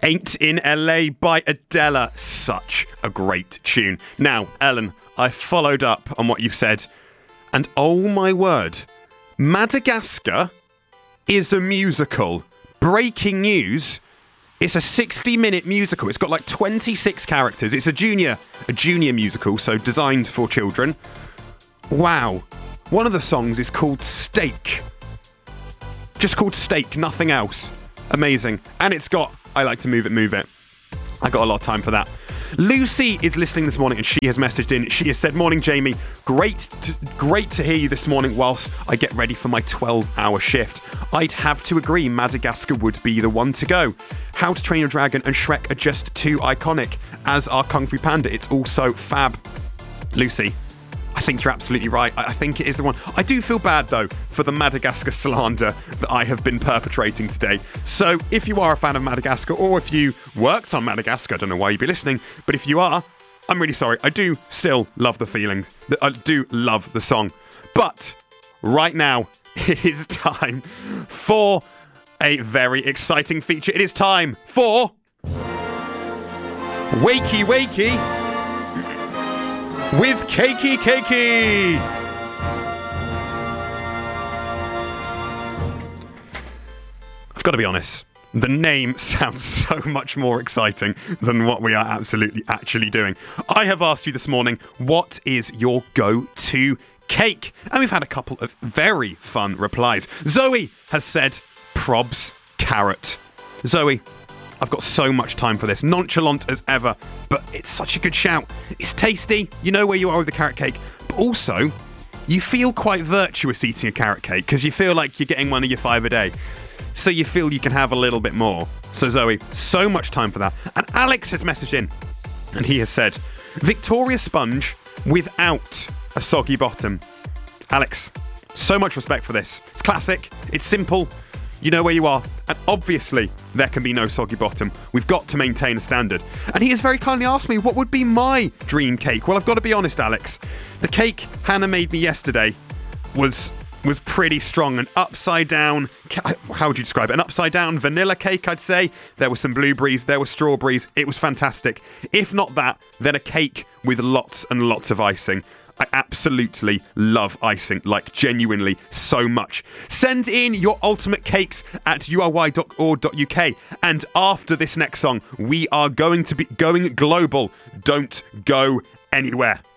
Ain't in LA by Adele. Such a great tune. Now, Ellen, I followed up on what you've said, and oh my word, Madagascar is a musical. Breaking news. It's a 60-minute musical. It's got like 26 characters. It's a junior musical, so designed for children. Wow. One of the songs is called Steak. Just called Steak, nothing else. Amazing. And it's got I Like to Move It, Move It. I got a lot of time for that. Lucy is listening this morning and she has messaged in. She has said, morning, Jamie. Great to hear you this morning whilst I get ready for my 12-hour shift. I'd have to agree Madagascar would be the one to go. How to Train Your Dragon and Shrek are just too iconic, as are Kung Fu Panda. It's also fab. Lucy, I think you're absolutely right. I think it is the one. I do feel bad, though, for the Madagascar slander that I have been perpetrating today. So if you are a fan of Madagascar, or if you worked on Madagascar, I don't know why you'd be listening, but if you are, I'm really sorry. I do still love the feeling. I do love the song. But right now, it is time for a very exciting feature. It is time for Wakey Wakey with Cakey Cakey. I've got to be honest, the name sounds so much more exciting than what we are actually doing. I have asked you this morning, what is your go-to cake? And we've had a couple of very fun replies. Zoe has said, Probs carrot. Zoe, I've got so much time for this. Nonchalant as ever, but it's such a good shout. It's tasty. You know where you are with the carrot cake. But also, you feel quite virtuous eating a carrot cake because you feel like you're getting one of your 5 a day. So you feel you can have a little bit more. So Zoe, so much time for that. And Alex has messaged in and he has said, Victoria sponge without a soggy bottom. Alex, so much respect for this. It's classic. It's simple. You know where you are, and obviously there can be no soggy bottom. We've got to maintain a standard. And he has very kindly asked me what would be my dream cake. Well, I've got to be honest, Alex. The cake Hannah made me yesterday was pretty strong. An upside down, how would you describe it? An upside down vanilla cake, I'd say. There were some blueberries, there were strawberries. It was fantastic. If not that, then a cake with lots and lots of icing. I absolutely love icing, like genuinely so much. Send in your ultimate cakes at ury.org.uk. And after this next song, we are going to be going global. Don't go anywhere.